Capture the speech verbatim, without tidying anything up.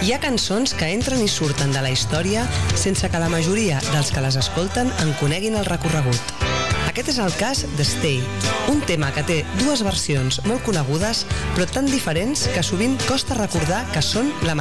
Hi ha cançons que entren i surten de la història sense que la majoria dels que les escolten en coneguin el recorregut. Aquest és el cas de Stay, un tema que té dues versions molt conegudes però tan diferents que sovint costa recordar que són la